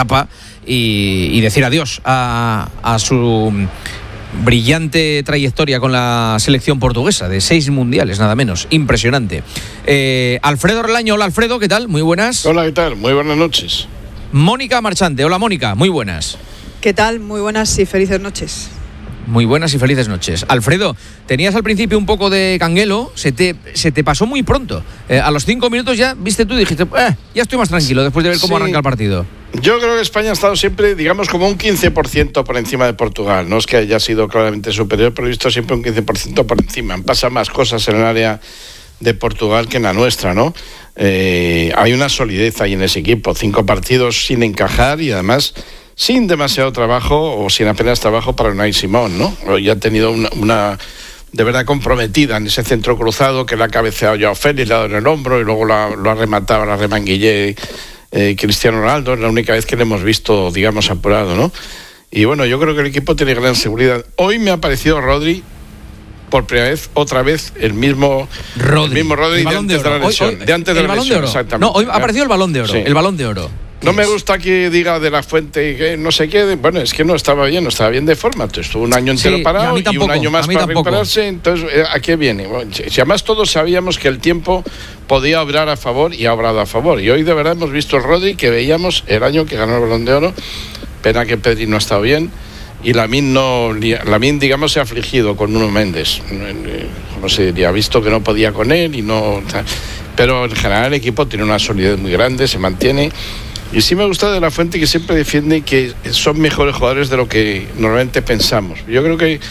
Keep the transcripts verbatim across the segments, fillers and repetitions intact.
etapa y, y decir adiós a, a su brillante trayectoria con la selección portuguesa, de seis mundiales, nada menos. Impresionante. Eh, Alfredo Relaño, hola Alfredo, ¿qué tal? Muy buenas. Hola, ¿qué tal? Muy buenas noches. Mónica Marchante, hola Mónica, muy buenas. ¿Qué tal? Muy buenas y felices noches. Muy buenas y felices noches. Alfredo, tenías al principio un poco de canguelo, se te, se te pasó muy pronto. Eh, a los cinco minutos ya, viste tú y dijiste, eh, ya estoy más tranquilo después de ver cómo sí. arranca el partido. Yo creo que España ha estado siempre, digamos, como un quince por ciento por encima de Portugal. No es que haya sido claramente superior, pero he visto siempre un quince por ciento por encima. Pasa más cosas en el área de Portugal que en la nuestra, ¿no? Eh, hay una solidez ahí en ese equipo. Cinco partidos sin encajar y además sin demasiado trabajo o sin apenas trabajo para Unai Simón, ¿no? Ya ha tenido una, una de verdad comprometida en ese centro cruzado que la ha cabeceado Joao Félix, le ha dado en el hombro y luego lo ha, lo ha rematado, la remanguillé eh, Cristiano Ronaldo. Es la única vez que le hemos visto, digamos, apurado, ¿no? Y bueno, yo creo que el equipo tiene gran seguridad. Hoy me ha parecido Rodri, por primera vez, otra vez, el mismo Rodri, el mismo Rodri de antes de, de la lesión. Hoy, hoy, de antes de la lesión, exactamente. No, hoy ha aparecido el Balón de Oro, sí. el Balón de Oro. No me gusta que diga de la Fuente que no sé qué. Bueno, es que no estaba bien, no estaba bien de forma. Entonces, estuvo un año entero sí, parado y, tampoco, y un año más para tampoco. recuperarse. Entonces, ¿a qué viene? Bueno, si además todos sabíamos que el tiempo podía obrar a favor y ha obrado a favor. Y hoy de verdad hemos visto el Rodri que veíamos el año que ganó el Balón de Oro. Pena que Pedri no ha estado bien. Y Lamine, no, Lamine, digamos, se ha afligido con Nuno Méndez. No sé, ya ha visto que no podía con él y no. Pero en general el equipo tiene una solidez muy grande, se mantiene. Y sí me gusta de la Fuente que siempre defiende que son mejores jugadores de lo que normalmente pensamos. Yo creo que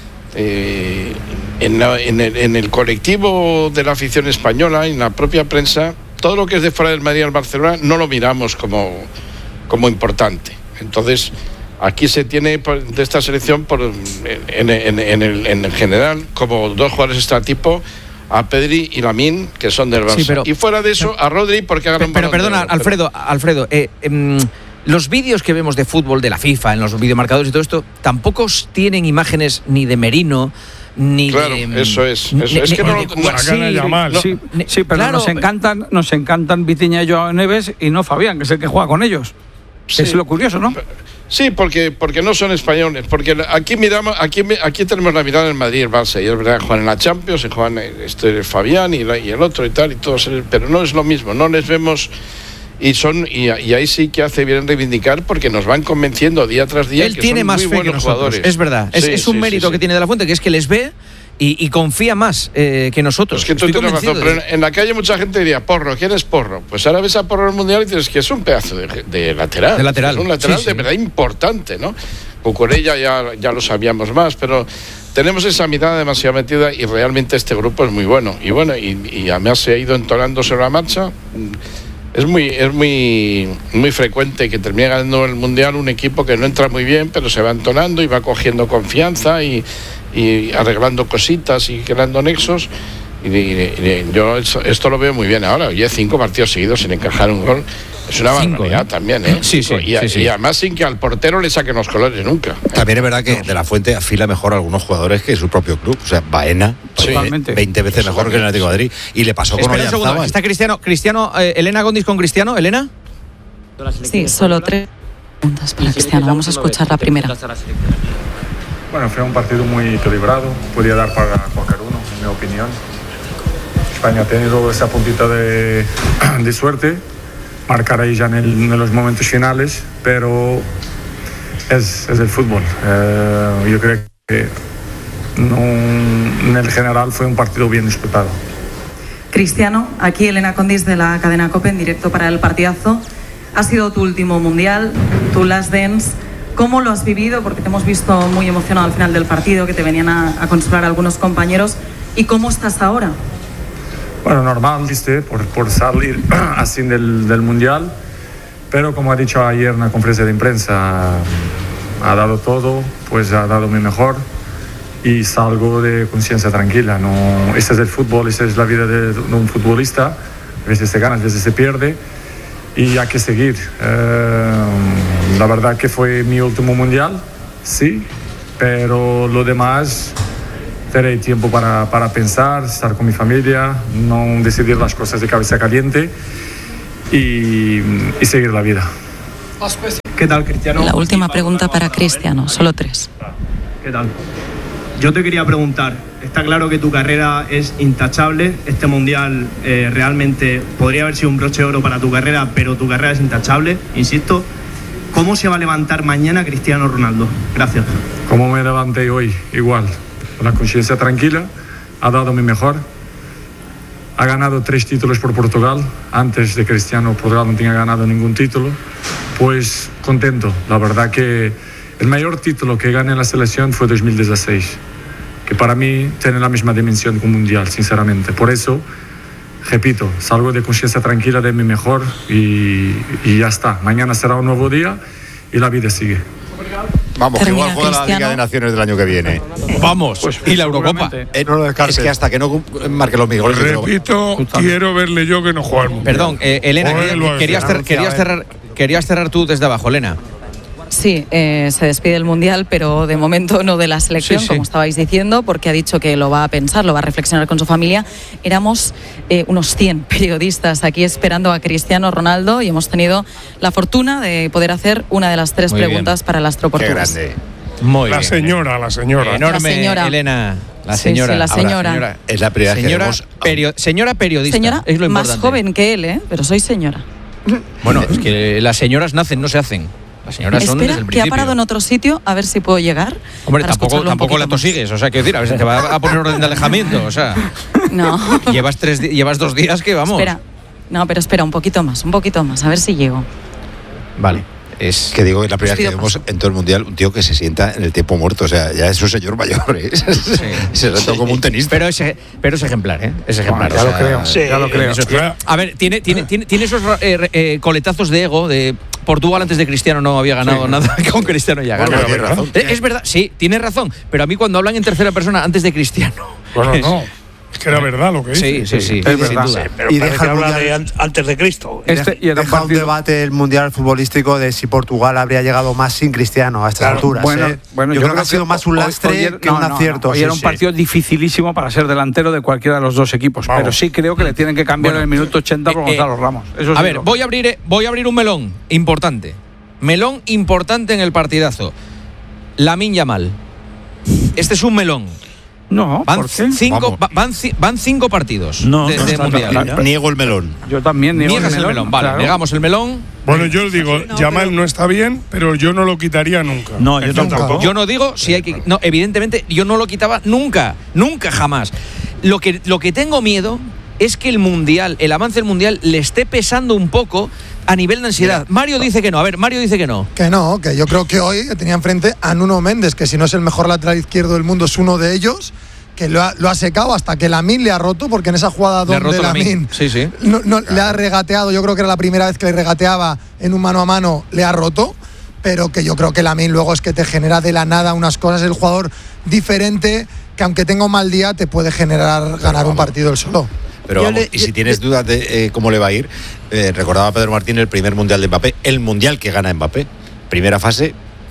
eh, en, la, en, el, en el colectivo de la afición española, en la propia prensa, todo lo que es de fuera del Madrid al Barcelona no lo miramos como, como importante. Entonces, aquí se tiene de esta selección por, en, en, en, el, en el general como dos jugadores extratipo, a Pedri y Lamine, que son del Barça. Sí, pero, y fuera de eso, a Rodri, porque hagan un Pero perdona, oro, Alfredo, pero... Alfredo, eh, eh, los vídeos que vemos de fútbol de la FIFA, en los videomarcadores y todo esto, tampoco tienen imágenes ni de Merino, ni claro, de... eso es. Eso. Ni, es que ni, no, no, no, sí, no, sí, sí, pero claro, nos encantan, nos encantan Vitinha y Joao Neves y no Fabián, que es el que juega con ellos. Sí. Es lo curioso, ¿no? Sí, porque, porque no son españoles, porque aquí miramos, aquí, aquí tenemos la mirada en Madrid y el Barça, y es verdad, juegan en la Champions, juegan este Fabián y, la, y el otro y tal, y todos, pero no es lo mismo, no les vemos y son y, y ahí sí que hace bien reivindicar porque nos van convenciendo día tras día. Él que tiene son más muy fe buenos que nosotros, jugadores. Es verdad, es, sí, es un sí, mérito sí, que sí. tiene de la Fuente, que es que les ve y, y confía más eh, que nosotros. Es que tú tienes razón, pero en, en la calle mucha gente diría, Porro, ¿quién es Porro? Pues ahora ves a Porro en el Mundial y dices que es un pedazo de, de lateral. De lateral. Es un lateral sí, de sí. verdad importante, ¿no? Cucurella ya, ya lo sabíamos más, pero tenemos esa mirada demasiado metida y realmente este grupo es muy bueno. Y bueno, y, y además se ha ido entonando sobre la marcha. Es muy, es muy, muy frecuente que termine ganando el Mundial un equipo que no entra muy bien, pero se va entonando y va cogiendo confianza y, y arreglando cositas y creando nexos. Y, y, y yo esto, esto lo veo muy bien ahora. Oye, cinco partidos seguidos sin encajar un gol. Es una Cinco, barbaridad ¿eh? también, ¿eh? Sí, sí, y, sí, sí. y además sin que al portero le saquen los colores nunca. También es verdad que De la Fuente afila mejor a algunos jugadores que su propio club. O sea, Baena, sí, veinte veces Eso mejor que el Atlético de Madrid. Y le pasó con Oyarzabal. Está Cristiano, Cristiano eh, Elena Gondis con Cristiano. ¿Elena? Sí, solo tres preguntas para Cristiano. Vamos a escuchar la primera. Bueno, fue un partido muy equilibrado. Podía dar para cualquier uno, en mi opinión. España ha tenido esa puntita de, de suerte. Marcar ahí ya en, el, en los momentos finales, pero es, es el fútbol. Eh, yo creo que no, en el general fue un partido bien disputado. Cristiano, aquí Elena Condis de la cadena COPE en directo para el partidazo. Ha sido tu último mundial, tu last dance. ¿Cómo lo has vivido? Porque te hemos visto muy emocionado al final del partido, que te venían a, a consolar algunos compañeros. ¿Y cómo estás ahora? Bueno, normal, ¿viste? Por, por salir así del, del Mundial. Pero como ha dicho ayer en la conferencia de prensa, ha dado todo, pues ha dado mi mejor. Y salgo de conciencia tranquila. No, este es el fútbol, esta es la vida de, de un futbolista. A veces se gana, a veces se pierde. Y hay que seguir. Eh, la verdad que fue mi último Mundial, sí. Pero lo demás... Tener tiempo para, para pensar, estar con mi familia, no decidir las cosas de cabeza caliente y, y seguir la vida. ¿Qué tal, Cristiano? La última pregunta para Cristiano, solo tres. ¿Qué tal? Yo te quería preguntar, está claro que tu carrera es intachable, este Mundial eh, realmente podría haber sido un broche de oro para tu carrera, pero tu carrera es intachable, insisto. ¿Cómo se va a levantar mañana Cristiano Ronaldo? Gracias. Como me levanté hoy, igual, con la conciencia tranquila, ha dado mi mejor, ha ganado tres títulos por Portugal, antes de Cristiano Portugal no tenía ganado ningún título, pues contento, la verdad que el mayor título que gané en la selección fue dos mil dieciséis, que para mí tiene la misma dimensión que un mundial, sinceramente. Por eso, repito, salgo de conciencia tranquila de mi mejor y, y ya está. Mañana será un nuevo día y la vida sigue. Vamos, que igual juega la Liga de Naciones del año que viene. Vamos, pues, y la Eurocopa. Eh, no lo descartes. Es que hasta que no marque los goles. Repito, quiero verle yo que no juega al mundial. Perdón, eh, Elena, querías, querías, cer- querías, cerrar, querías cerrar tú desde abajo, Elena. Sí, eh, se despide el Mundial, pero de momento no de la selección, sí, sí. como estabais diciendo, porque ha dicho que lo va a pensar, lo va a reflexionar con su familia. Éramos eh, unos cien periodistas aquí esperando a Cristiano Ronaldo y hemos tenido la fortuna de poder hacer una de las tres Muy preguntas bien. para el astro portugués. Qué grande. Muy la bien. señora, la señora. Enorme, la señora. Elena. La Sí, señora. sí, la señora. Ahora, señora. Es la prioridad señora, que perio- señora periodista. Señora es lo más importante. joven que él, ¿eh? Pero soy señora. Bueno, es que las señoras nacen, no se hacen. Las señoras son desde Espera, el que principio. ha parado en otro sitio, a ver si puedo llegar. Hombre, para tampoco, escucharlo un tampoco la poquito más. tosigues, o sea, quiero decir, a ver si te va a poner orden de alejamiento, o sea. No. Llevas tres, di- llevas dos días que vamos. Espera, no, pero espera, un poquito más, un poquito más, a ver si llego. Vale. Es que digo que es la primera Os pido vez que vemos paso. en todo el mundial un tío que se sienta en el tiempo muerto, o sea, ya es un señor mayor, ¿eh? se sentó Sí. como un tenista. Pero es, pero es ejemplar, ¿eh? Es ejemplar. Bueno, ya o sea, lo creo, sí, ya lo creo. eso- a ver, tiene, tiene, tiene, tiene esos eh, eh, coletazos de ego de Portugal antes de Cristiano no había ganado Sí. nada, con Cristiano ya Bueno, ganó. tiene razón. Eh, Es verdad, sí, tiene razón, pero a mí cuando hablan en tercera persona antes de Cristiano. Bueno, no. Es que era verdad lo que dice. Sí, sí, sí. Es sin verdad. duda. Pero Y parece deja que el habla mundial- de an- antes de Cristo. Este, y era un Deja un partido- debate el mundial futbolístico de si Portugal habría llegado más sin Cristiano a estas Claro. alturas. Bueno, ¿eh? bueno, yo, creo que ha sido más un hoy- lastre hoy era- que no, un no, no, acierto. hoy sí, era un sí. partido dificilísimo para ser delantero de cualquiera de los dos equipos, Vamos. pero sí creo que le tienen que cambiar Bueno, en el minuto ochenta por eh, Gonzalo eh, Ramos. Eso A sí ver, lo- voy a abrir eh, voy a abrir un melón importante. Melón importante en el partidazo. Lamine Yamal. Este es un melón. No, Van ¿por qué? cinco, Vamos. va- van, ci- van cinco partidos No, de, no de está mundial. tranquila. Niego el melón. Yo también niego Niegas el melón, vale, claro. negamos el melón. Bueno, yo digo, No, Yamal pero- no está bien, pero yo no lo quitaría nunca. No, yo Nunca. tampoco. Yo no digo si hay que. No, evidentemente, yo no lo quitaba nunca, nunca jamás. Lo que, lo que tengo miedo es que el mundial, el avance del mundial, le esté pesando un poco a nivel de ansiedad. Mario dice que no. A ver, Mario dice que no. Que no, que yo creo que hoy tenía enfrente a Nuno Méndez, que si no es el mejor lateral izquierdo del mundo, es uno de ellos, que lo ha, lo ha secado hasta que Lamine le ha roto, porque en esa jugada Le ha donde roto Lamine. Lamine Sí, sí. no, no, le ha regateado, yo creo que era la primera vez que le regateaba en un mano a mano, le ha roto, pero que yo creo que Lamine luego es que te genera de la nada unas cosas, el jugador diferente, que aunque tenga un mal día te puede generar ganar un partido él solo. Pero Yo vamos, le- y si yo- tienes yo- dudas de eh, cómo le va a ir, eh, recordaba Pedro Martín el primer mundial de Mbappé, el mundial que gana Mbappé. Primera fase,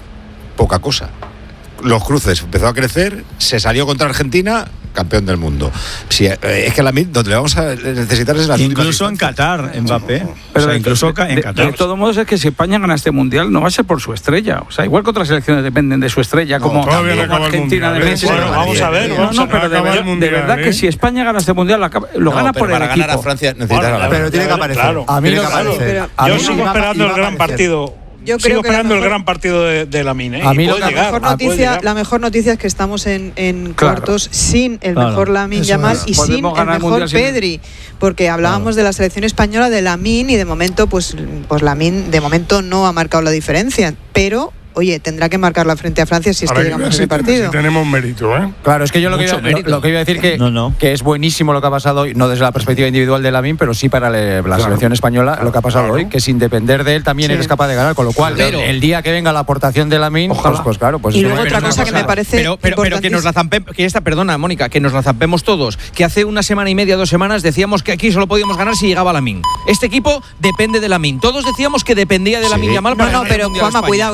poca cosa. Los cruces empezó a crecer, se salió contra Argentina, campeón del mundo. Si, eh, es que la donde le vamos a necesitar es la Incluso en Qatar, Mbappé. Pero o sea, de- incluso de, ca- en de- Qatar. de todos modos es que si España gana este mundial no va a ser por su estrella. O sea, igual que otras selecciones dependen de su estrella, No, como, todavía no como acaba el Argentina mundial, de ¿eh? Messi. Bueno, vamos a ver, No, vamos no, a ver. pero de, acaba el verdad- de mundial, verdad ¿eh? que si España gana este mundial lo, acaba- lo No, gana pero por el para equipo. ganar a Francia necesitas Bueno, ganar. Pero tiene que Claro, aparecer. claro. A mí Tiene me que aparecer. aparecer. A Yo mí sigo me va- esperando me va el a gran aparecer. partido. Yo Sigo creo que la esperando el mejor- gran partido de, de Lamine. ¿eh? A Y mí lo puede que- La llegar, mejor, puede noticia, llegar. la mejor noticia es que estamos en, en Claro. cuartos sin el Claro. mejor Lamine Eso Yamal es. y sin Podemos el ganar el mejor Mundial sin él. Pedri, porque hablábamos de la selección española de Lamine y de momento pues, pues Lamine de momento no ha marcado la diferencia, pero oye, tendrá que marcarla frente a Francia si es Habrá que que llegamos ver a ese si, partido. si tenemos mérito, ¿eh? Claro, es que yo lo que, Mucho iba, mérito. lo, lo que iba a decir que, No, no. que es buenísimo lo que ha pasado hoy, no desde la perspectiva individual de Lamine, pero sí para le- la selección española lo que ha pasado claro. hoy, que sin depender de él también Sí. eres capaz de ganar, con lo cual Pero- el, el día que venga la aportación de Lamine, pues, pues claro, pues Y eso luego es otra una cosa que me parece Pero, pero, pero que nos la zampemos, que esta, perdona, Mónica, que nos la zampemos todos. Que hace una semana y media, dos semanas, decíamos que aquí solo podíamos ganar si llegaba Lamine. Este equipo depende de Lamine. Todos decíamos que dependía de Lamine Sí. Yamal No, para no, ganar el pero Mundial a Juanma, España. cuidado, yo creo que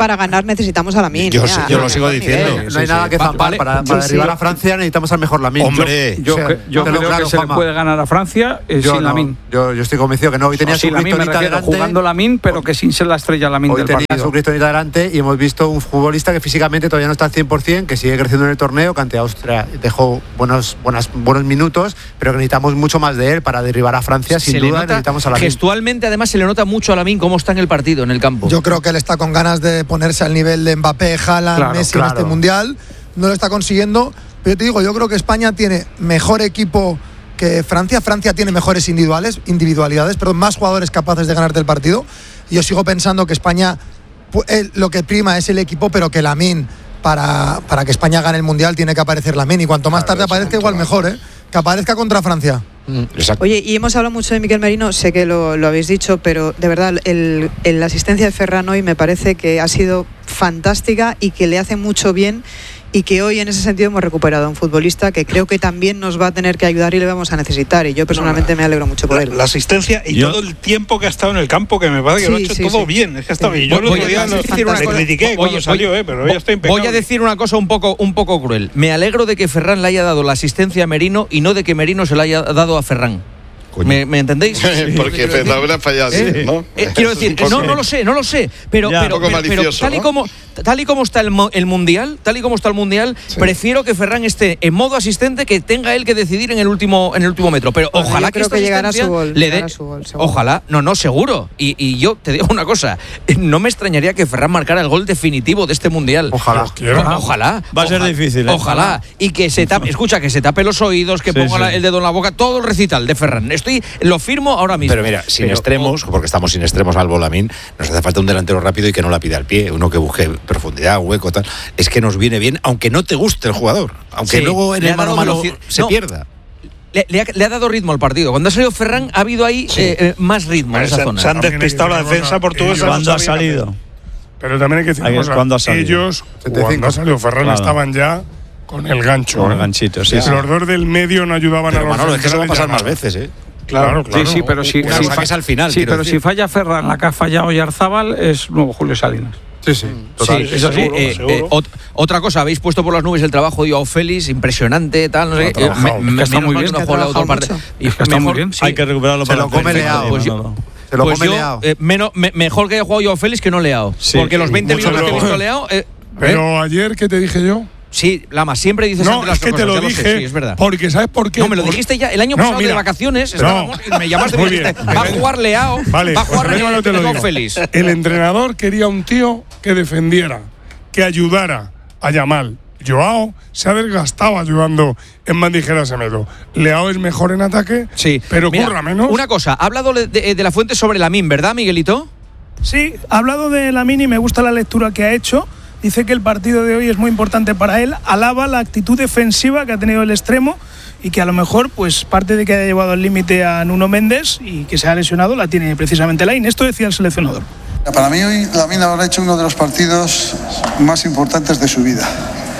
para ganar necesitamos a Lamine. Yo, yo lo sigo diciendo. No hay nada que zampar. Vale. Para, para derribar a Francia necesitamos al mejor Lamine. Hombre, yo, yo, yo creo claro, que se Juanma. le puede ganar a Francia eh, yo sin no, Lamine. Yo, yo estoy convencido que no. Hoy tenía no, su criptonita delante. Jugando Lamine, pero que sin ser la estrella Lamine del partido. Hoy tenía su criptonita delante y hemos visto un futbolista que físicamente todavía no está al cien por ciento, que sigue creciendo en el torneo, que ante Austria dejó buenos, buenas, buenos minutos, pero que necesitamos mucho más de él para derribar a Francia. Sin se duda necesitamos a Lamine. Gestualmente, además, se le nota mucho a Lamine cómo está en el partido, en el campo. Yo creo que él está con ganas de ponerse al nivel de Mbappé, Haaland, claro, Messi claro. en este mundial. No lo está consiguiendo. Pero yo te digo, yo creo que España tiene mejor equipo que Francia. Francia tiene mejores individuales, individualidades, perdón, más jugadores capaces de ganarte el partido. Y yo sigo pensando que España, pues, lo que prima es el equipo, pero que Lamine, para, para que España gane el mundial, tiene que aparecer Lamine. Y cuanto más claro, tarde aparezca, igual mejor, ¿eh? Que aparezca contra Francia. Exacto. Oye, y hemos hablado mucho de Miquel Merino, sé que lo, lo habéis dicho, pero de verdad el, el, la asistencia de Ferran hoy me parece que ha sido fantástica y que le hace mucho bien, y que hoy en ese sentido hemos recuperado a un futbolista que creo que también nos va a tener que ayudar y le vamos a necesitar, y yo personalmente no, me alegro mucho por la, él. La asistencia y yo, todo el tiempo que ha estado en el campo, que me parece que sí, lo ha hecho sí, todo sí. bien, es que ha estado sí. bien. Yo el otro día le critiqué cuando voy, salió, eh, pero hoy está impecable. Voy a decir una cosa un poco, un poco cruel. Me alegro de que Ferran le haya dado la asistencia a Merino y no de que Merino se la haya dado a Ferran. ¿Me, ¿Me entendéis? Porque Ferran ha fallado, ¿Eh? ¿no? Eh, quiero decir, no, no lo sé, no lo sé, pero, ya, pero, pero, pero tal, y como, tal y como está el, el mundial, tal y como está el mundial, sí. prefiero que Ferran esté en modo asistente, que tenga él que decidir en el último, en el último metro. Pero bueno, ojalá que esta que llegará a su gol, le dé. Su gol, ojalá, no, no, seguro. Y, y yo te digo una cosa, no me extrañaría que Ferran marcara el gol definitivo de este mundial. Ojalá. Ojalá. ojalá Va a ser ojalá, difícil. ¿eh? Ojalá. Y que se tape, escucha, que se tape los oídos, que sí, ponga sí. el dedo en la boca, todo el recital de Ferran. Estoy, lo firmo ahora mismo. Pero mira, sin pero, extremos, porque estamos sin extremos al Lamine, nos hace falta un delantero rápido y que no la pida al pie, uno que busque profundidad, hueco, tal. Es que nos viene bien, aunque no te guste el jugador, aunque sí, luego en el mano a mano se no, pierda. Le, le, ha, le ha dado ritmo al partido. Cuando ha salido Ferran ha habido ahí sí. eh, eh, más ritmo en esa se, zona. Se han despistado la defensa portuguesa cuando ha salido. Pero también hay que decir una cosa. Ellos, cuando ha salido Ferran, claro. estaban ya con el gancho. Con el ganchito, sí. Los sí. dos del medio no ayudaban pero, a los Manolo, es que eso va a pasar más veces, ¿eh? Claro, claro. Sí, sí, pero si, si, si al final. Sí, pero decir. si falla Ferran, la que ha fallado Yarzábal es nuevo Julio Salinas. Sí, sí, total. Sí, eso sí. Seguro, eh, seguro. Eh, ot, otra cosa, habéis puesto por las nubes el trabajo de Joao Félix, impresionante, tal, no sé qué. Eh, me, me, está muy bien. No juega la otra parte. Y es que está muy bien. Sí. Hay que recuperarlo Se para lo come Leao. Pues yo, Se lo pues come yo, Leao. Eh, menos, me, mejor que haya jugado Joao Félix que no Leao. Sí, porque los veinte minutos que he visto Leao. Eh, pero ¿eh? ayer, ¿qué te dije yo? Sí, Lama, siempre dices no, es que cosas, te lo dije, sé, sí, es verdad. Porque ¿sabes por qué? No, me lo por... dijiste ya el año no, pasado mira, de vacaciones, estábamos, no. me llamaste y me dijiste, va a jugar Leao, vale, va a jugar pues Joao Félix. El entrenador quería un tío que defendiera, que ayudara a Yamal. Joao se ha desgastado ayudando en bandejeras de medio. Leao es mejor en ataque, sí. pero Mira, curra menos. Una cosa, ha hablado de, de, de la fuente sobre Lamine, ¿verdad, Miguelito? Sí, ha hablado de Lamine y me gusta la lectura que ha hecho. Dice que el partido de hoy es muy importante para él, alaba la actitud defensiva que ha tenido el extremo y que a lo mejor, pues parte de que haya llevado al límite a Nuno Méndez y que se ha lesionado, la tiene precisamente Lamine. Esto decía el seleccionador. Para mí hoy Lamine habrá hecho uno de los partidos más importantes de su vida.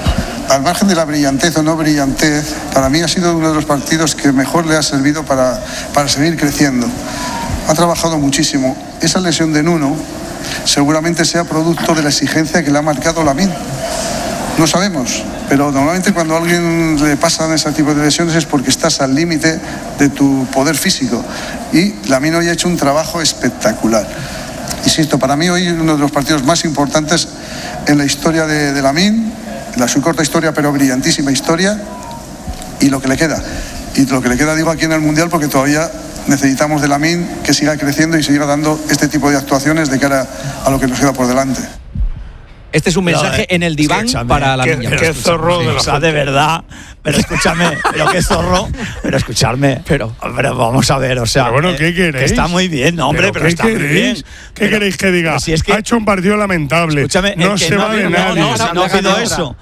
Al margen de la brillantez o no brillantez, para mí ha sido uno de los partidos que mejor le ha servido para, para seguir creciendo. Ha trabajado muchísimo. Esa lesión de Nuno seguramente sea producto de la exigencia que le ha marcado Lamine. No sabemos, pero normalmente cuando a alguien le pasan ese tipo de lesiones es porque estás al límite de tu poder físico. Y Lamine hoy ha hecho un trabajo espectacular. Insisto, para mí hoy es uno de los partidos más importantes en la historia de, de Lamine, la su corta historia pero brillantísima historia, y lo que le queda. Y lo que le queda digo aquí en el Mundial, porque todavía necesitamos de Lamine que siga creciendo y siga dando este tipo de actuaciones de cara a lo que nos queda por delante. Este es un mensaje no, eh, en el diván para la niña. Qué zorro de, la o sea, de verdad. Pero escúchame, pero qué zorro. Pero escuchadme. Pero, pero vamos a ver, o sea. Pero bueno, ¿qué eh, queréis? Que está muy bien, no, hombre, pero, pero está queréis? muy bien. ¿Qué pero, queréis que diga? Si es que, ha hecho un partido lamentable. Escúchame, no se no, va de no, nadie. No, no, no, no pido eso.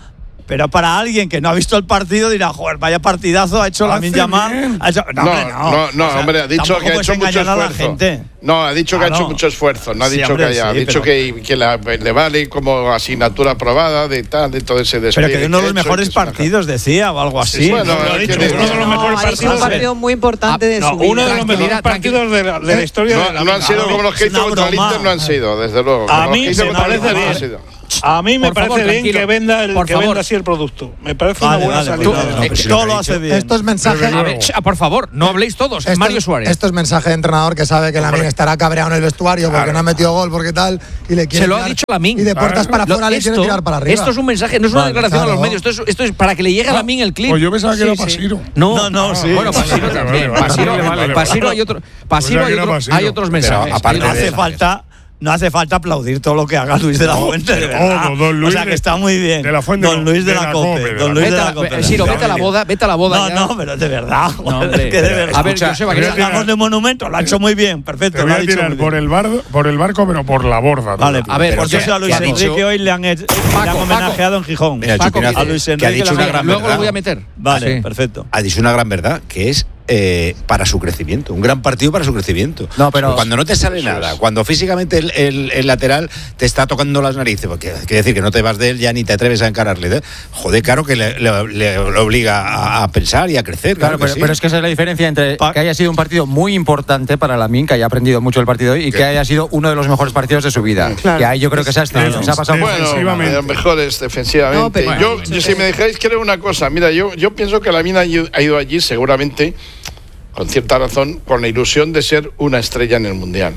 pero para alguien que no ha visto el partido dirá, joder, vaya partidazo ha hecho Lamine Yamal. Ha hecho, no, no, hombre, no, no, no o sea, hombre, ha dicho que ha hecho mucho esfuerzo. No, ha dicho que claro. ha hecho mucho esfuerzo, no ha sí, dicho hombre, que haya, sí, ha dicho pero... que, que la, le vale como asignatura aprobada de tal, de todo ese despliegue. Pero que uno de los mejores partidos, decía, o algo así. Sí, bueno, no, ha dicho, uno de los mejores partidos. Un partido muy importante de su vida. Uno de los mejores partidos de la, de la historia no, de la no han sido como los que hizo contra el Inter, no han sido, desde luego. A mí me parece bien. A mí me parece bien que venda el que venda así el producto. Me parece una buena salida. Todo lo hace bien. Esto es mensaje. A ver, por favor, no habléis todos. Esto, Mario Suárez. Esto es mensaje de entrenador que sabe que Lamine estará cabreado en el vestuario porque claro. no ha metido gol, porque tal. Y le quiere Se lo tirar, ha dicho Lamine. Y de puertas para afuera le quiere tirar para arriba. Esto es un mensaje, no es una vale, declaración claro. a los medios. Esto es, esto es para que le llegue a Lamine el clip. Pues yo pensaba que sí, era Pasiro. Sí. No, no, no sí. Bueno, Pasiro también. Pasiro hay otro. Pasiro hay otros mensajes. Aparte hace falta. No hace falta aplaudir todo lo que haga Luis de la Fuente, de verdad. Todo, don Luis o sea, que está muy bien. De la Fuente, don Luis de, de la, la Cope. Cope don Luis de la Cope. Siro, vete a la boda, vete a la boda. No, ya. no, pero de verdad. No, hombre, es que de verdad. A ver, Joseba, que hablamos de monumento, lo ha hecho muy bien, perfecto. Te voy a tirar por el, bar, por el barco, pero por la borda. Vale, a ver, porque a Luis Enrique hoy le han homenajeado en Gijón. A Luis Enrique ha dicho una gran verdad. Luego lo voy a meter. Vale, perfecto. Ha dicho una gran verdad, que es Eh, para su crecimiento, un gran partido para su crecimiento. No, pero cuando no te sale nada, cuando físicamente el, el, el lateral te está tocando las narices, porque quiere decir que no te vas de él ya ni te atreves a encararle, ¿eh? Joder, claro que le, le, le obliga a, a pensar y a crecer. Claro, claro pero, sí. pero es que esa es la diferencia entre pa- que haya sido un partido muy importante para Lamine, que haya aprendido mucho el partido hoy, y ¿Qué? que haya sido uno de los mejores partidos de su vida. Claro. Que ahí yo creo que se ha, claro. se ha pasado bueno, los mejores defensivamente. No, pero, yo, bueno, yo si me dejáis creo una cosa, mira, yo, yo pienso que Lamine ha ido allí seguramente con cierta razón, con la ilusión de ser una estrella en el Mundial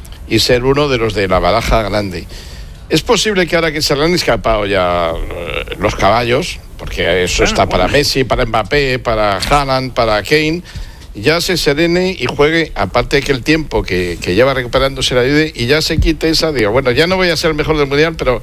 y ser uno de los de la baraja grande. Es posible que ahora que se le han escapado ya eh, los caballos, porque eso bueno, está para bueno. Messi, para Mbappé, para Haaland, para Kane, ya se serene y juegue, aparte que el tiempo que, que lleva recuperándose la ayude, y ya se quite esa, digo, bueno, ya no voy a ser el mejor del Mundial, pero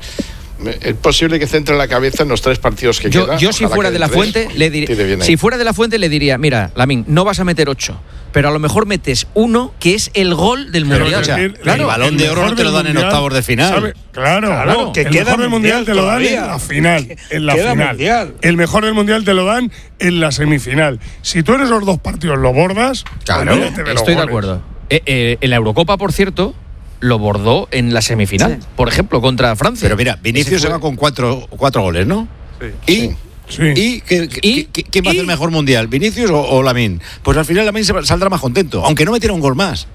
es posible que centre la cabeza en los tres partidos que yo, quedan. Yo si fuera de la fuente le diría, si fuera de la fuente le diría, mira, Lamine, no vas a meter ocho, pero a lo mejor metes uno que es el gol del pero mundial. Decir, claro, el balón de oro no te lo dan mundial, en octavos de final. ¿sabe? Claro, claro, que el queda mejor del mundial te lo dan en la final, en la final. Mundial. El mejor del mundial te lo dan en la semifinal. Si tú en esos dos partidos lo bordas, claro, estoy de acuerdo. Eh, eh, en la Eurocopa, por cierto, lo bordó en la semifinal, sí. por ejemplo, contra Francia. Pero mira, Vinicius se va con cuatro, cuatro goles, ¿no? Sí. Y, sí. ¿Y, ¿qué, ¿Y qué, quién va a hacer el mejor mundial? ¿Vinicius o, o Lamine? Pues al final Lamine saldrá más contento, aunque no metiera un gol más.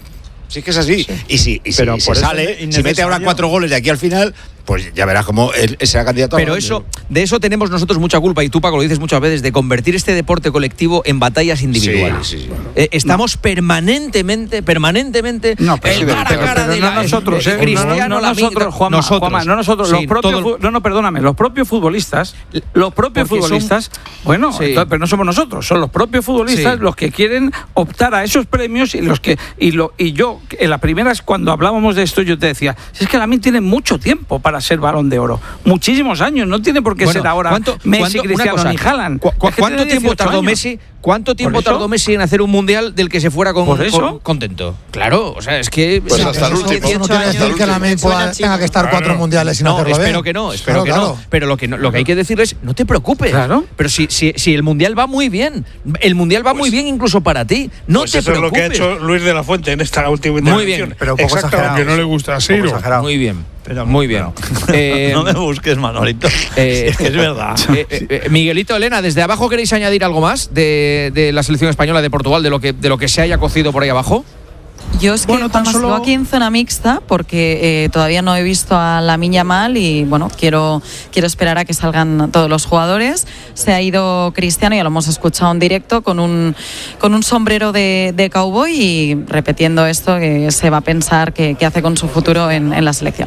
Sí es que es así. Sí. Y si, y si Pero se sale, si mete ahora cuatro goles de aquí al final, pues ya verás cómo él será candidato. Pero a eso, de eso tenemos nosotros mucha culpa, y tú, Paco, lo dices muchas veces, de convertir este deporte colectivo en batallas individuales. Sí, sí, sí. Eh, estamos no. permanentemente, permanentemente. No, pero, el cara, pero, cara pero de no la, nosotros, eh, Cristiano, no, no, nosotros, Juanma, nosotros, Juanma, no nosotros, sí, los propios, todo, no, no, perdóname, los propios futbolistas, los propios futbolistas, son, bueno, sí. entonces, pero no somos nosotros, son los propios futbolistas sí. los que quieren optar a esos premios y los que y lo y yo en las primeras cuando hablábamos de esto yo te decía, si es que Lamine tiene mucho tiempo para ser Balón de Oro. Muchísimos años, no tiene por qué bueno, ser ahora ¿cuánto, Messi, ¿cuánto, Cristiano ni Haaland. ¿Cu cu ¿Cuánto tiempo tardó años? Messi? ¿Cuánto tiempo tardó Messi en hacer un mundial del que se fuera con, ¿Por eso? con contento? Claro, o sea, es que pues sí, hasta el último. Eso no quiere decir que Lamine tenga que estar claro. cuatro mundiales sin no, hacerlo espero bien. que no, espero claro, que claro. no. Pero lo que no, lo que hay que decirles, no te preocupes. Claro. Pero si, si, si el mundial va muy bien, el mundial va pues, muy bien incluso para ti. No pues te eso preocupes. es lo que ha hecho Luis de la Fuente en esta última intervención. Muy bien, pero un poco exagerado. Que no le gusta a Ciro. Muy bien. Pero, muy bien. Pero, eh, no me busques, Manolito. Eh, es que es verdad. Eh, eh, Miguelito, Elena, desde abajo queréis añadir algo más de, de la selección española de Portugal, de lo que de lo que se haya cocido por ahí abajo. Yo es que bueno, tan solo... aquí en zona mixta porque eh, todavía no he visto a Lamine Yamal y bueno, quiero, quiero esperar a que salgan todos los jugadores. Se ha ido Cristiano, ya lo hemos escuchado en directo, con un, con un sombrero de, de cowboy y repitiendo esto que se va a pensar qué hace con su futuro en, en la selección.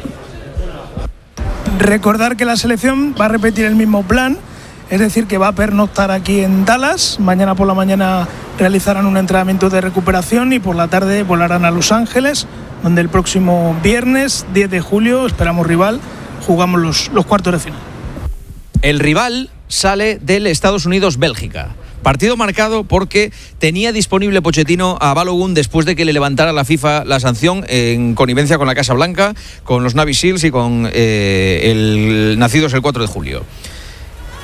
Recordar que la selección va a repetir el mismo plan. Es decir, que va a pernoctar aquí en Dallas. Mañana por la mañana realizarán un entrenamiento de recuperación y por la tarde volarán a Los Ángeles, donde el próximo viernes diez de julio, esperamos rival, jugamos los, los cuartos de final. El rival sale del Estados Unidos-Bélgica. Partido marcado porque tenía disponible Pochettino a Balogun después de que le levantara la FIFA la sanción en connivencia con la Casa Blanca, con los Navy Seals y con eh, el nacidos el cuatro de julio.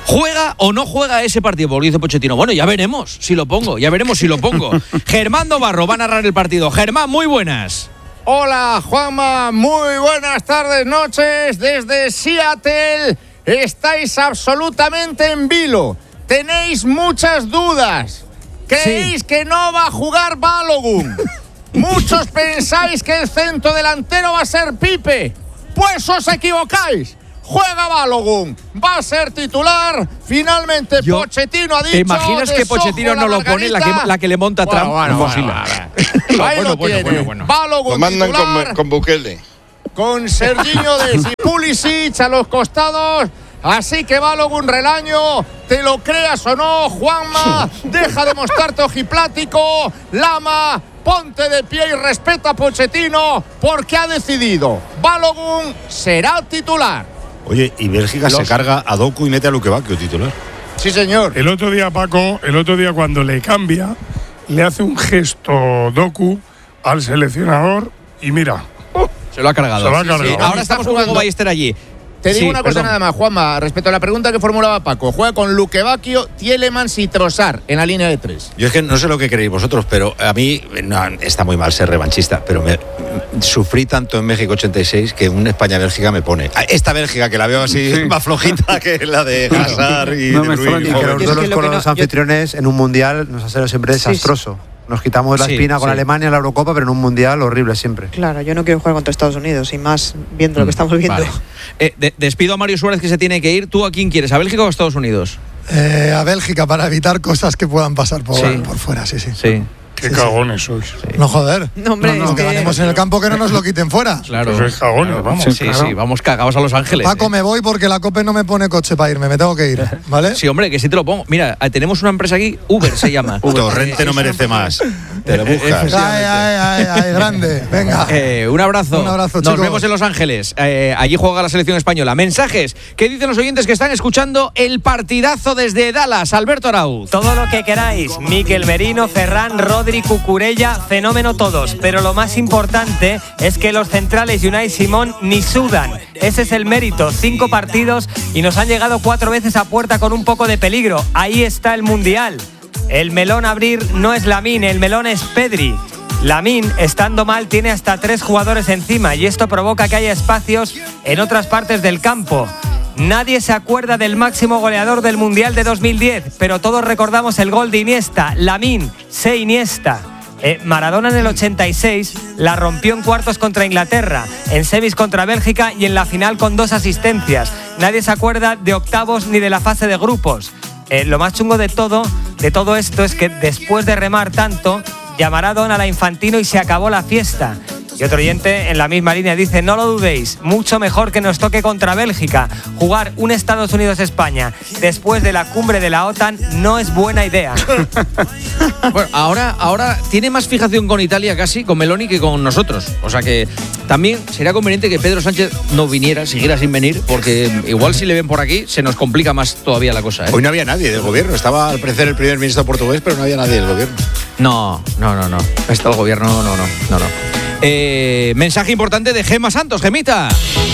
¿Juega o no juega ese partido? Porque dice Pochettino, bueno, ya veremos si lo pongo, ya veremos si lo pongo. Germán Dobarro va a narrar el partido. Germán, muy buenas. Hola, Juanma, muy buenas tardes, noches desde Seattle. Estáis absolutamente en vilo. Tenéis muchas dudas. ¿Creéis sí. que no va a jugar Balogun? Muchos pensáis que el centro delantero va a ser Pipe. Pues os equivocáis. Juega Balogun, va a ser titular. Finalmente Yo, Pochettino ha dicho. ¿Te imaginas que Pochettino no lo pone la que, la que le monta Trump? Bueno, bueno, bueno, bueno. Ahí bueno, lo bueno, bueno, bueno. Balogun lo mandan titular, con, con Bukele. Con Serginho Dest y Pulisic a los costados. Así que Balogun Relaño, te lo creas o no, Juanma, deja de mostrarte ojiplático. Lama, ponte de pie y respeta a Pochettino porque ha decidido. Balogun será titular. Oye, y Bélgica Los... se carga a Doku y mete a Luque Bacchio titular. Sí, señor. El otro día, Paco, el otro día cuando le cambia, le hace un gesto Doku al seleccionador y mira. Se lo ha cargado. Se lo ha cargado. Sí, ahora estamos jugando Ballester allí. Te digo sí, una cosa perdón. nada más, Juanma, respecto a la pregunta que formulaba Paco. Juega con Luque Bacchio, Tielemans y Trossard en la línea de tres. Yo es que no sé lo que queréis vosotros, pero a mí no, está muy mal ser revanchista, pero me, sufrí tanto en México ochenta y seis que un España-Bélgica me pone. Esta Bélgica, que la veo así sí. más flojita que la de Hazard y no de Bruyne. Y que los duelos con los anfitriones en un mundial nos ha sido siempre desastroso. Sí. Nos quitamos la sí, espina con sí. Alemania en la Eurocopa, pero en un mundial horrible siempre. Claro, yo no quiero jugar contra Estados Unidos, y más viendo lo que estamos viendo. Vale. Eh, de, despido a Mario Suárez, que se tiene que ir. ¿Tú a quién quieres, a Bélgica o a Estados Unidos? Eh, a Bélgica, para evitar cosas que puedan pasar por, sí. por fuera, sí, sí. Sí. Qué sí, cagones sí. sois. Sí. No, joder. No, hombre, no, no, es que, que ganemos en el campo, que no nos lo quiten fuera. Claro. Sois cagones, claro. vamos. Sí, sí, claro. sí, vamos cagados a Los Ángeles. Paco, eh. me voy porque la COPE no me pone coche para irme, me tengo que ir, ¿vale? Sí, hombre, que sí te lo pongo. Mira, tenemos una empresa aquí, Uber se llama. Torrente no merece más. Te lo buscas. Ay, ay, ay, ay, grande. Venga. Eh, un abrazo. Un abrazo, Nos chicos. vemos en Los Ángeles. Eh, allí juega la selección española. Mensajes que dicen los oyentes que están escuchando el partidazo desde Dallas. Alberto Arauz. Todo lo que queráis. Mikel Merino, Ferran, Rodri, Cucurella, fenómeno todos. Pero lo más importante es que los centrales y Unai Simón ni sudan. Ese es el mérito. Cinco partidos y nos han llegado cuatro veces a puerta con un poco de peligro. Ahí está el Mundial. El melón a abrir no es Lamine, el melón es Pedri. Lamine, estando mal, tiene hasta tres jugadores encima y esto provoca que haya espacios en otras partes del campo. Nadie se acuerda del máximo goleador del Mundial de dos mil diez, pero todos recordamos el gol de Iniesta. Lamine, se Iniesta. Eh, Maradona en el ochenta y seis la rompió en cuartos contra Inglaterra, en semis contra Bélgica y en la final con dos asistencias. Nadie se acuerda de octavos ni de la fase de grupos. Eh, lo más chungo de todo, de todo esto es que después de remar tanto, llamará Donald a Infantino y se acabó la fiesta. Y otro oyente en la misma línea dice: no lo dudéis, mucho mejor que nos toque contra Bélgica. Jugar un Estados Unidos-España después de la cumbre de la OTAN no es buena idea. Bueno, ahora, ahora tiene más fijación con Italia casi, con Meloni, que con nosotros. O sea que también sería conveniente que Pedro Sánchez no viniera, siguiera sin venir, porque igual si le ven por aquí se nos complica más todavía la cosa, ¿eh? Hoy no había nadie del gobierno. Estaba al parecer el primer ministro portugués, pero no había nadie del gobierno. No, no, no, no. Está el gobierno, no, no, no, no. Eh, mensaje importante de Gemma Santos. Gemita.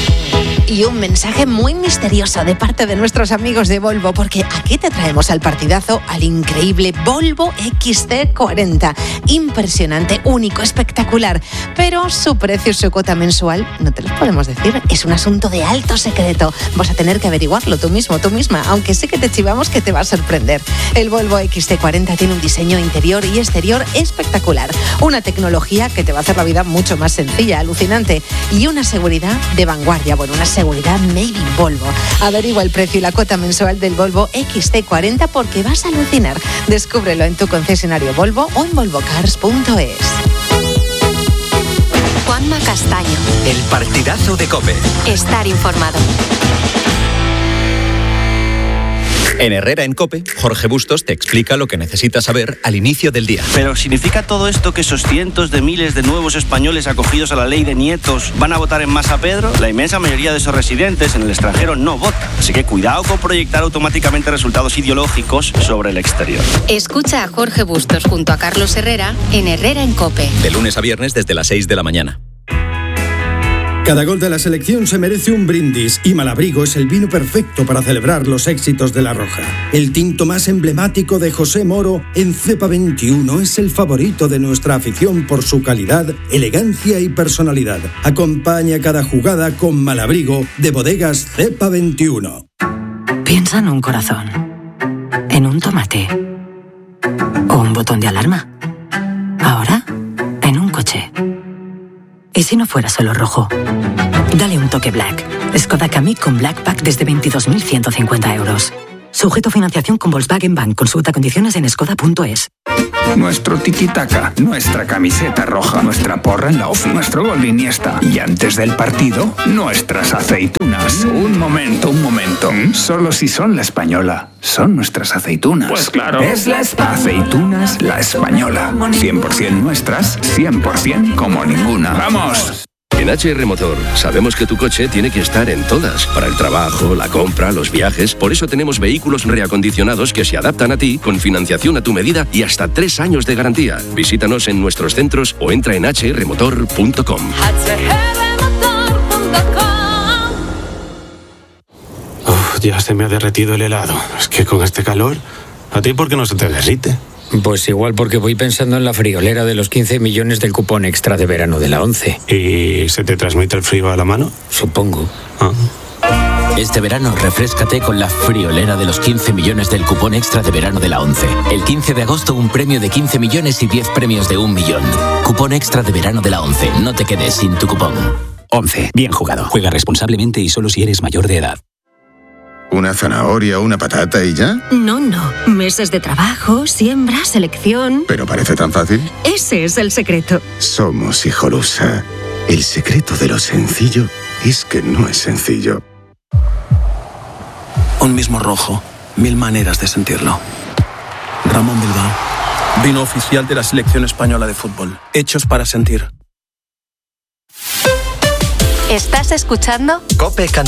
Y un mensaje muy misterioso de parte de nuestros amigos de Volvo, porque aquí te traemos al partidazo al increíble Volvo equis ce cuarenta. Impresionante, único, espectacular. Pero su precio y su cuota mensual no te los podemos decir. Es un asunto de alto secreto. Vas a tener que averiguarlo tú mismo, tú misma, aunque sí que te chivamos que te va a sorprender. El Volvo equis ce cuarenta tiene un diseño interior y exterior espectacular. Una tecnología que te va a hacer la vida mucho más sencilla, alucinante. Y una seguridad de vanguardia. Bueno, una seguridad made in Volvo. Averigua el precio y la cuota mensual del Volvo equis ce cuarenta porque vas a alucinar. Descúbrelo en tu concesionario Volvo o en volvo cars punto es. Juanma Castaño. El partidazo de COPE. Estar informado. En Herrera en COPE, Jorge Bustos te explica lo que necesitas saber al inicio del día. Pero ¿significa todo esto que esos cientos de miles de nuevos españoles acogidos a la ley de nietos van a votar en masa Pedro? La inmensa mayoría de esos residentes en el extranjero no votan. Así que cuidado con proyectar automáticamente resultados ideológicos sobre el exterior. Escucha a Jorge Bustos junto a Carlos Herrera en Herrera en COPE. De lunes a viernes desde las seis de la mañana. Cada gol de la selección se merece un brindis y Malabrigo es el vino perfecto para celebrar los éxitos de La Roja. El tinto más emblemático de José Moro en cepa veintiuno es el favorito de nuestra afición por su calidad, elegancia y personalidad. Acompaña cada jugada con Malabrigo de Bodegas cepa veintiuno. Piensa en un corazón, en un tomate o un botón de alarma. Ahora, en un coche. ¿Y si no fuera solo rojo? Dale un toque Black. Skoda Kamiq con Black Pack desde veintidós mil ciento cincuenta euros. Sujeto a financiación con Volkswagen Bank. Consulta condiciones en skoda punto es. Nuestro tiki-taka, nuestra camiseta roja, nuestra porra en la off, nuestro gol de Iniesta. Y antes del partido, nuestras aceitunas. Un momento, un momento. Solo si son la española. Son nuestras aceitunas. Pues claro. Es la Espa- Aceitunas La Española. cien por ciento nuestras, cien por ciento como ninguna. ¡Vamos! En H R Motor sabemos que tu coche tiene que estar en todas, para el trabajo, la compra, los viajes. Por eso tenemos vehículos reacondicionados que se adaptan a ti, con financiación a tu medida y hasta tres años de garantía. Visítanos en nuestros centros o entra en h r motor punto com. Uf, ya se me ha derretido el helado. Es que con este calor, ¿a ti por qué no se te derrite? Pues igual porque voy pensando en la friolera de los quince millones del cupón extra de verano de la ONCE. ¿Y se te transmite el frío a la mano? Supongo. Ah. Este verano refréscate con la friolera de los quince millones del cupón extra de verano de la ONCE. El quince de agosto un premio de quince millones y diez premios de un millón. Cupón extra de verano de la ONCE. No te quedes sin tu cupón. ONCE. Bien jugado. Juega responsablemente y solo si eres mayor de edad. ¿Una zanahoria, una patata y ya? No, no. Meses de trabajo, siembra, selección. ¿Pero parece tan fácil? Ese es el secreto. Somos Hijolusa. El secreto de lo sencillo es que no es sencillo. Un mismo rojo, mil maneras de sentirlo. Ramón Bilbao. Vino oficial de la selección española de fútbol. Hechos para sentir. ¿Estás escuchando? Cope Cantabria.